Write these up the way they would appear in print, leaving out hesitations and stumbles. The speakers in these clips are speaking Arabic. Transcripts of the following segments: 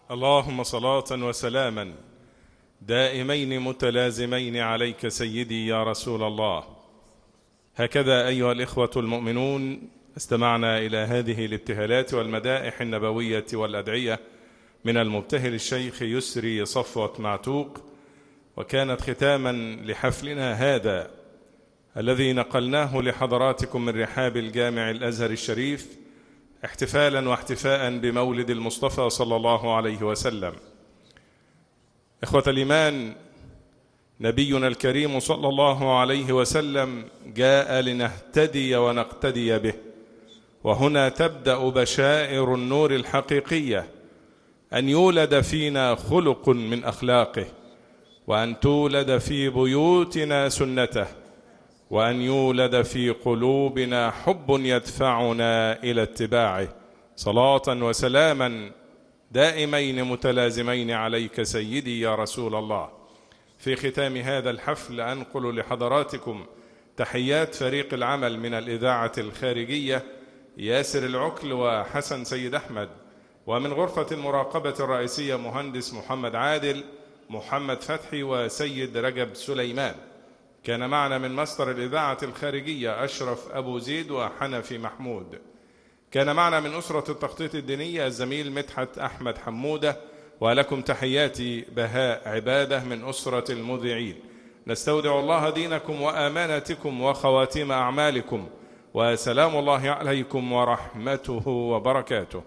اللهم صلاة وسلاما دائمين متلازمين عليك سيدي يا رسول الله. هكذا أيها الإخوة المؤمنون استمعنا إلى هذه الابتهالات والمدائح النبوية والأدعية من المبتهل الشيخ يسري صفوة معتوق، وكانت ختاما لحفلنا هذا الذي نقلناه لحضراتكم من رحاب الجامع الأزهر الشريف احتفالا واحتفاء بمولد المصطفى صلى الله عليه وسلم. إخوة الإيمان، نبينا الكريم صلى الله عليه وسلم جاء لنهتدي ونقتدي به، وهنا تبدأ بشائر النور الحقيقية: أن يولد فينا خلق من أخلاقه، وأن تولد في بيوتنا سنته، وأن يولد في قلوبنا حب يدفعنا إلى اتباعه. صلاة وسلاما دائمين متلازمين عليك سيدي يا رسول الله. في ختام هذا الحفل أنقل لحضراتكم تحيات فريق العمل من الإذاعة الخارجية ياسر العقل وحسن سيد أحمد، ومن غرفة المراقبة الرئيسية مهندس محمد عادل، محمد فتحي، وسيد رجب سليمان. كان معنا من مصدر الإذاعة الخارجية أشرف أبو زيد وحنفي محمود. كان معنا من أسرة التخطيط الدينية الزميل مدحت أحمد حمودة. ولكم تحياتي بهاء عبادة من أسرة المذيعين. نستودع الله دينكم وأمانتكم وخواتيم أعمالكم، وسلام الله عليكم ورحمته وبركاته.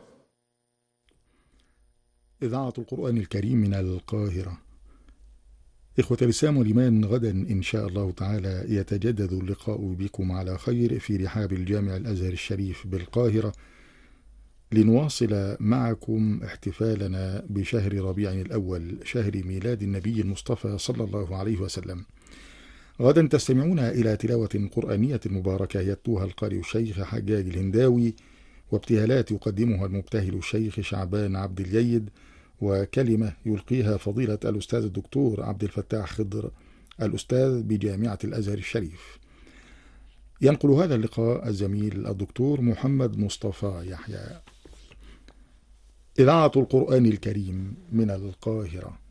إذاعة القرآن الكريم من القاهرة. إخوة الإسلام والإيمان، غدا إن شاء الله تعالى يتجدد اللقاء بكم على خير في رحاب الجامع الأزهر الشريف بالقاهرة لنواصل معكم احتفالنا بشهر ربيع الأول، شهر ميلاد النبي المصطفى صلى الله عليه وسلم. غدا تستمعون إلى تلاوة قرآنية مباركة يتلوها القارئ الشيخ حجاج الهنداوي، وابتهالات يقدمها المبتهل الشيخ شعبان عبد الجيد، وكلمة يلقيها فضيلة الأستاذ الدكتور عبد الفتاح خضر الأستاذ بجامعة الأزهر الشريف. ينقل هذا اللقاء الزميل الدكتور محمد مصطفى يحيى. إذاعة القرآن الكريم من القاهرة.